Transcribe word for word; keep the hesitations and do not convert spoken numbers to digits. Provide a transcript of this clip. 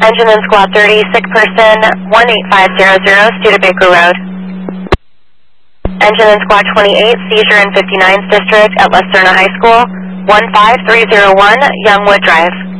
Engine in Squad thirty, sick person, one eight five zero zero, Studebaker Road. Engine in Squad twenty-eight, seizure in fifty-ninth District at Lusterna High School, one five three zero one, Youngwood Drive.